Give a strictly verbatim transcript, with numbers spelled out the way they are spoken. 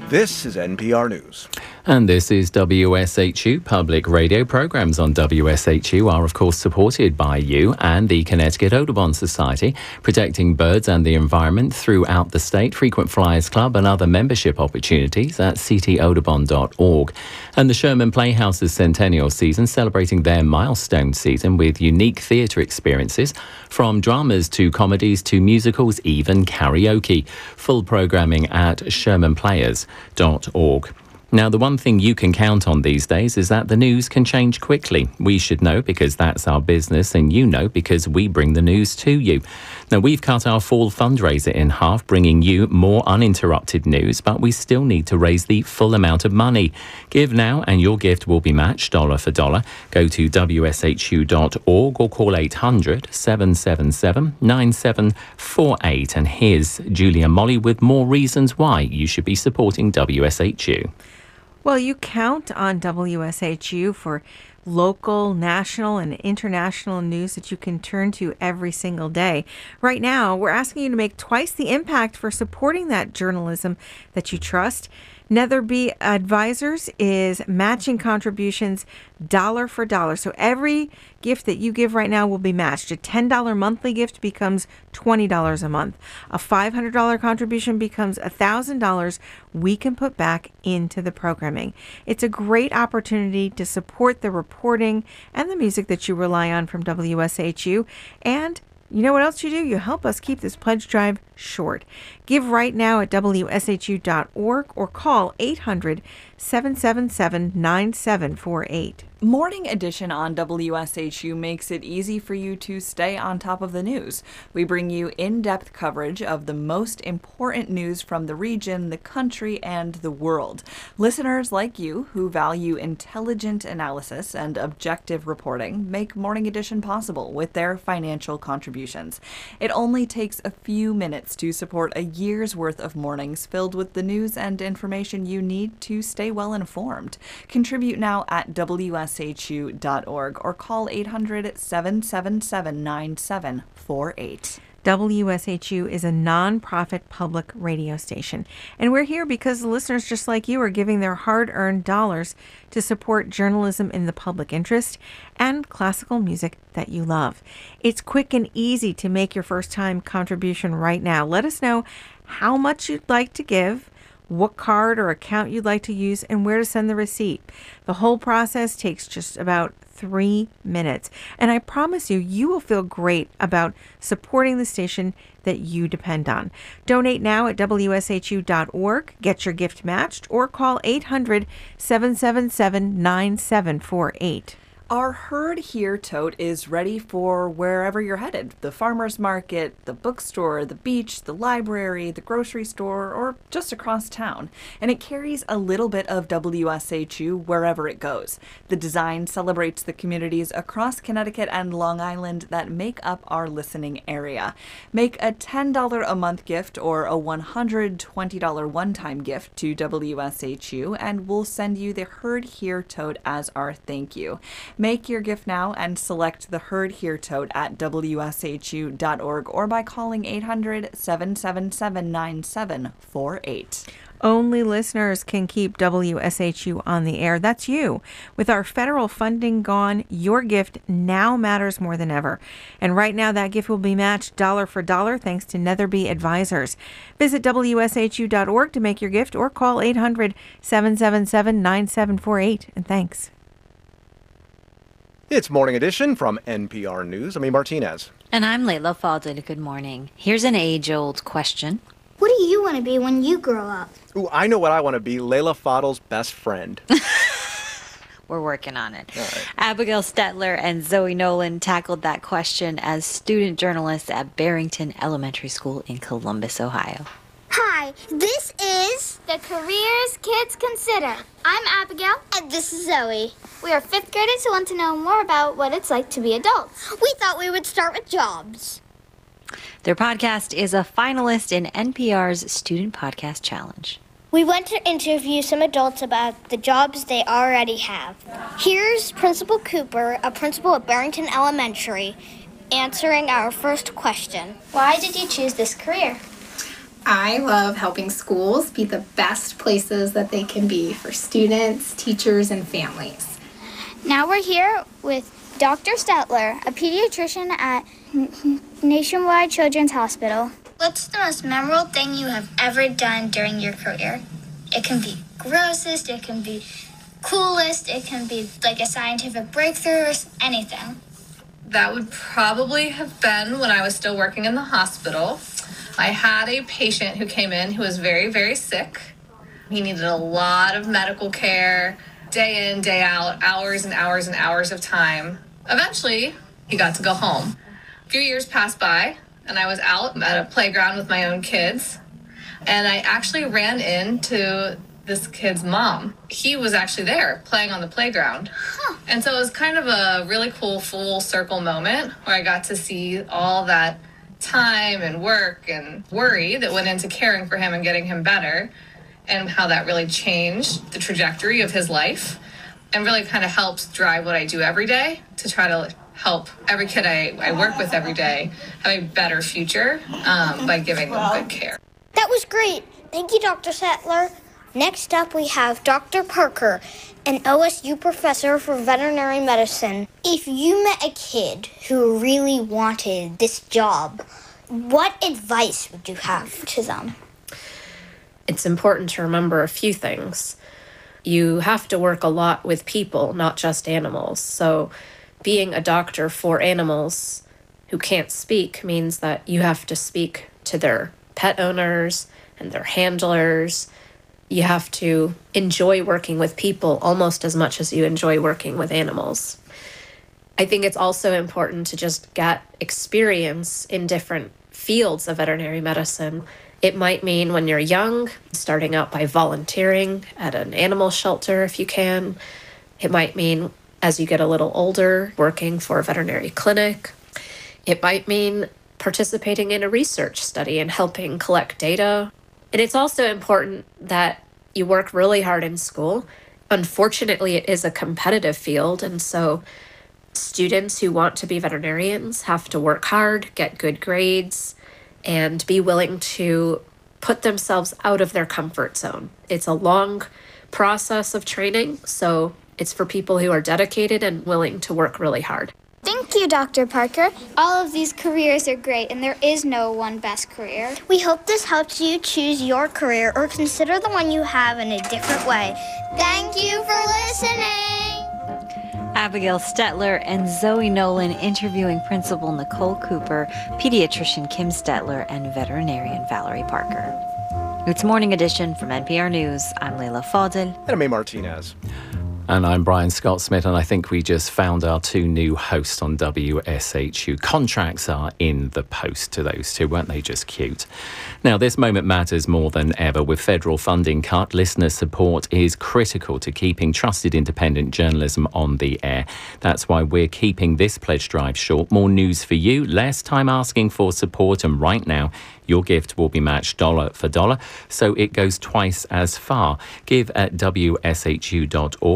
This is N P R News. And this is W S H U. Public radio programs on W S H U are, of course, supported by you and the Connecticut Audubon Society, protecting birds and the environment throughout the state. Frequent Flyers Club and other membership opportunities at c t audubon dot org. And the Sherman Playhouse's centennial season, celebrating their milestone season with unique theatre experiences, from dramas to comedies to musicals, even karaoke. Full programming at sherman players dot org. Now, the one thing you can count on these days is that the news can change quickly. We should know because that's our business, and you know because we bring the news to you. Now, we've cut our fall fundraiser in half, bringing you more uninterrupted news, but we still need to raise the full amount of money. Give now and your gift will be matched dollar for dollar. Go to w s h u dot org or call eight hundred, seven seven seven, nine seven four eight. And here's Julia Molly with more reasons why you should be supporting W S H U. Well, you count on W S H U for local, national, and international news that you can turn to every single day. Right now, we're asking you to make twice the impact for supporting that journalism that you trust. Netherby Advisors is matching contributions dollar for dollar. So every gift that you give right now will be matched. A ten dollars monthly gift becomes twenty dollars a month. A five hundred dollars contribution becomes one thousand dollars we can put back into the programming. It's a great opportunity to support the reporting and the music that you rely on from W S H U. And you know what else you do? You help us keep this pledge drive short. Give right now at w s h u dot org or call eight hundred, seven seven seven, nine seven four eight. Morning Edition on W S H U makes it easy for you to stay on top of the news. We bring you in-depth coverage of the most important news from the region, the country, and the world. Listeners like you who value intelligent analysis and objective reporting make Morning Edition possible with their financial contributions. It only takes a few minutes to support a year's worth of mornings filled with the news and information you need to stay well informed. Contribute now at w s h u dot org or call eight hundred, seven seven seven, nine seven four eight. W S H U is a non-profit public radio station, and we're here because listeners just like you are giving their hard-earned dollars to support journalism in the public interest and classical music that you love. It's quick and easy to make your first-time contribution right now. Let us know how much you'd like to give, what card or account you'd like to use, and where to send the receipt. The whole process takes just about three minutes. And I promise you, you will feel great about supporting the station that you depend on. Donate now at w s h u dot org, get your gift matched, or call eight hundred, seven seven seven, nine seven four eight. Our Heard Here tote is ready for wherever you're headed. The farmer's market, the bookstore, the beach, the library, the grocery store, or just across town. And it carries a little bit of W S H U wherever it goes. The design celebrates the communities across Connecticut and Long Island that make up our listening area. Make a ten dollars a month gift or a one hundred twenty dollars one-time gift to W S H U, and we'll send you the Heard Here tote as our thank you. Make your gift now and select the Heard Here tote at w s h u dot org or by calling eight hundred, seven seven seven, nine seven four eight. Only listeners can keep W S H U on the air. That's you. With our federal funding gone, your gift now matters more than ever. And right now, that gift will be matched dollar for dollar thanks to Netherby Advisors. Visit w s h u dot org to make your gift or call eight hundred, seven seven seven, nine seven four eight. And thanks. It's Morning Edition from N P R News. I'm Amy Martinez. And I'm Layla Fadel. Good morning. Here's an age-old question. What do you want to be when you grow up? Ooh, I know what I want to be. Layla Fadel's best friend. We're working on it. All right. Abigail Stetler and Zoe Nolan tackled that question as student journalists at Barrington Elementary School in Columbus, Ohio. Hi, this is The Careers Kids Consider. I'm Abigail. And this is Zoe. We are fifth graders who want to know more about what it's like to be adults. We thought we would start with jobs. Their podcast is a finalist in N P R's Student Podcast Challenge. We went to interview some adults about the jobs they already have. Here's Principal Cooper, a principal at Barrington Elementary, answering our first question. Why did you choose this career? I love helping schools be the best places that they can be for students, teachers, and families. Now we're here with Doctor Stetler, a pediatrician at Nationwide Children's Hospital. What's the most memorable thing you have ever done during your career? It can be grossest, it can be coolest, it can be like a scientific breakthrough or anything. That would probably have been when I was still working in the hospital. I had a patient who came in who was very, very sick. He needed a lot of medical care, day in, day out, hours and hours and hours of time. Eventually, he got to go home. A few years passed by, and I was out at a playground with my own kids, and I actually ran into this kid's mom. He was actually there playing on the playground. Huh. And so it was kind of a really cool full circle moment where I got to see all that time and work and worry that went into caring for him and getting him better, and how that really changed the trajectory of his life and really kind of helps drive what I do every day to try to help every kid I, I work with every day have a better future um, by giving them good care. That was great. Thank you, Doctor Stetler. Next up, we have Doctor Parker, an O S U professor for veterinary medicine. If you met a kid who really wanted this job, what advice would you have to them? It's important to remember a few things. You have to work a lot with people, not just animals. So being a doctor for animals who can't speak means that you have to speak to their pet owners and their handlers. You have to enjoy working with people almost as much as you enjoy working with animals. I think it's also important to just get experience in different fields of veterinary medicine. It might mean when you're young, starting out by volunteering at an animal shelter if you can. It might mean as you get a little older, working for a veterinary clinic. It might mean participating in a research study and helping collect data. And it's also important that you work really hard in school. Unfortunately, it is a competitive field, and so students who want to be veterinarians have to work hard, get good grades, and be willing to put themselves out of their comfort zone. It's a long process of training, so it's for people who are dedicated and willing to work really hard. Thank you, Doctor Parker. All of these careers are great, and there is no one best career. We hope this helps you choose your career or consider the one you have in a different way. Thank you for listening. Abigail Stetler and Zoe Nolan interviewing Principal Nicole Cooper, pediatrician Kim Stetler, and veterinarian Valerie Parker. It's Morning Edition from N P R News. I'm Leila Fadel. And I'm Martinez. And I'm Brian Scott Smith, and I think we just found our two new hosts on W S H U. Contracts are in the post to those two, weren't they just cute? Now, this moment matters more than ever. With federal funding cut, listener support is critical to keeping trusted independent journalism on the air. That's why we're keeping this pledge drive short. More news for you, less time asking for support, and right now, your gift will be matched dollar for dollar, so it goes twice as far. Give at W S H U dot org.